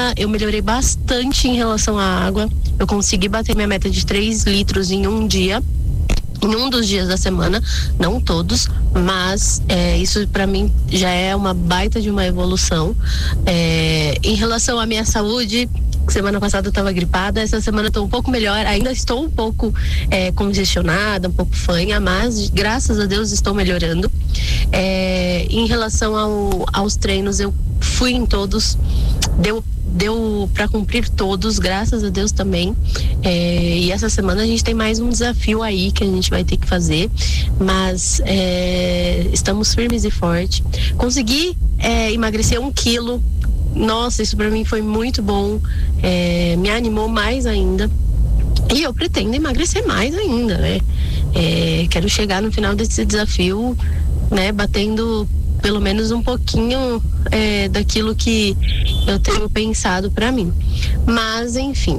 semana eu melhorei bastante em relação à água. Eu consegui bater minha meta de 3 litros em um dia, em um dos dias da semana, não todos, mas isso para mim já é uma baita de uma evolução. Em relação à minha saúde, semana passada eu estava gripada, essa semana eu tô um pouco melhor, ainda estou um pouco congestionada, um pouco fanha, mas graças a Deus estou melhorando. Em relação aos treinos, eu fui em todos, deu para cumprir todos, graças a Deus também. E essa semana a gente tem mais um desafio aí que a gente vai ter que fazer, mas estamos firmes e fortes. Consegui emagrecer 1 quilo. Nossa, isso para mim foi muito bom, me animou mais ainda. E eu pretendo emagrecer mais ainda, né? Quero chegar no final desse desafio, né, batendo pelo menos um pouquinho daquilo que eu tenho pensado para mim. Mas, enfim,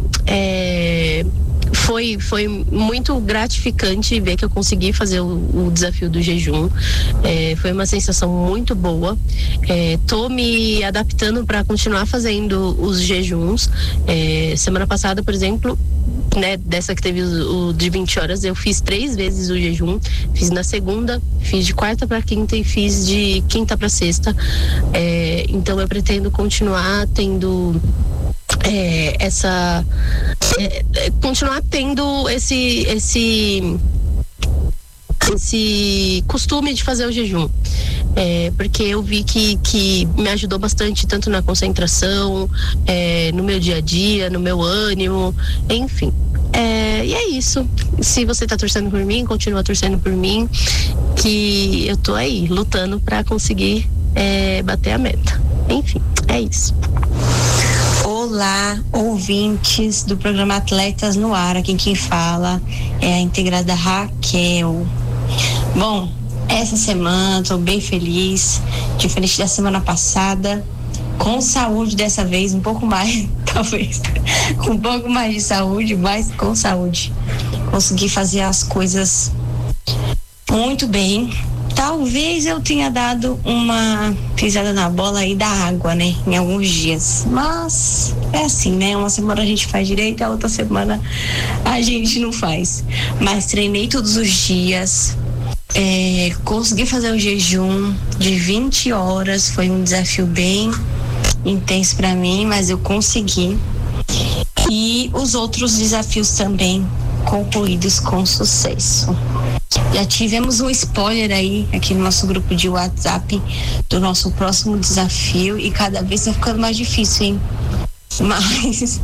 foi muito gratificante ver que eu consegui fazer o desafio do jejum. Foi uma sensação muito boa. Tô me adaptando para continuar fazendo os jejuns. Semana passada, por exemplo, né, dessa que teve o de 20 horas, eu fiz 3 vezes o jejum. Fiz na segunda, fiz de quarta para quinta e fiz de quinta para sexta. Então eu pretendo continuar tendo continuar tendo esse costume de fazer o jejum, porque eu vi que me ajudou bastante, tanto na concentração, no meu dia a dia, no meu ânimo, enfim. E é isso. Se você tá torcendo por mim, continua torcendo por mim, que eu tô aí lutando para conseguir bater a meta. Enfim, é isso. Olá, ouvintes do programa Atletas no Ar. Aqui quem fala é a integrada Raquel. Bom, essa semana estou bem feliz, diferente da semana passada, com saúde dessa vez, um pouco mais, talvez, com um pouco mais de saúde, mas com saúde. Consegui fazer as coisas muito bem. Talvez eu tenha dado uma pisada na bola aí da água, né? Em alguns dias. Mas é assim, né? Uma semana a gente faz direito, a outra semana a gente não faz. Mas treinei todos os dias. Consegui fazer o jejum de 20 horas. Foi um desafio bem intenso para mim, mas eu consegui. E os outros desafios também concluídos com sucesso. Já tivemos um spoiler aí aqui no nosso grupo de WhatsApp do nosso próximo desafio e cada vez tá ficando mais difícil, hein? Mas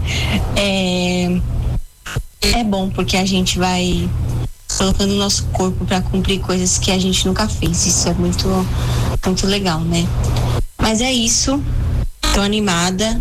é bom porque a gente vai colocando o nosso corpo para cumprir coisas que a gente nunca fez. Isso é muito, muito legal, né? Mas é isso. Tô animada.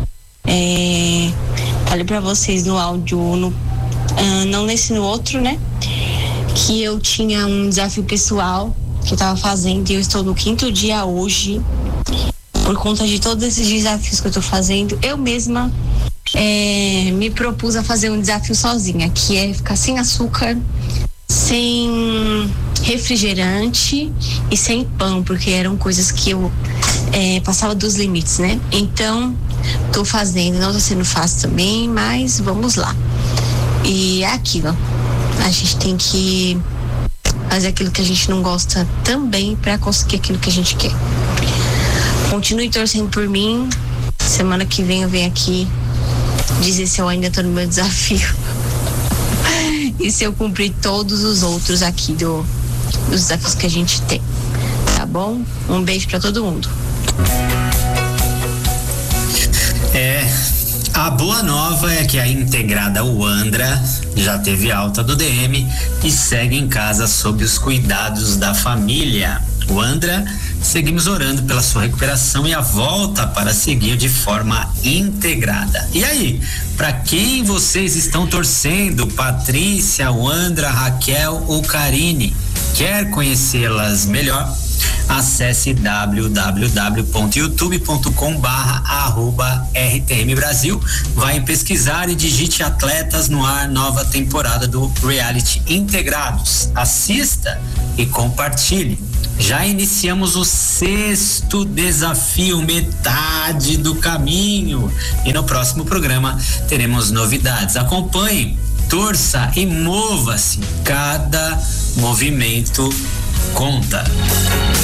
Falei para vocês no áudio, não nesse, no outro, né? Que eu tinha um desafio pessoal que eu tava fazendo e eu estou no 5º dia hoje. Por conta de todos esses desafios que eu tô fazendo, eu mesma me propus a fazer um desafio sozinha, que é ficar sem açúcar, sem refrigerante e sem pão, porque eram coisas que eu passava dos limites, né? Então, tô fazendo, não tá sendo fácil também, mas vamos lá. E é aquilo. A gente tem que fazer aquilo que a gente não gosta também para conseguir aquilo que a gente quer. Continue torcendo por mim. Semana que vem eu venho aqui dizer se eu ainda tô no meu desafio e se eu cumprir todos os outros aqui dos desafios que a gente tem. Tá bom? Um beijo para todo mundo. A boa nova é que a integrada Wandra já teve alta do DM e segue em casa sob os cuidados da família. Wandra, seguimos orando pela sua recuperação e a volta para seguir de forma integrada. E aí, para quem vocês estão torcendo? Patrícia, Wandra, Raquel ou Karine? Quer conhecê-las melhor? Acesse www.youtube.com/@RTM Brasil, vai pesquisar e digite Atletas no Ar, nova temporada do Reality Integrados. Assista e compartilhe. Já iniciamos o 6º desafio, metade do caminho. E no próximo programa teremos novidades. Acompanhe, torça e mova-se. Cada movimento conta.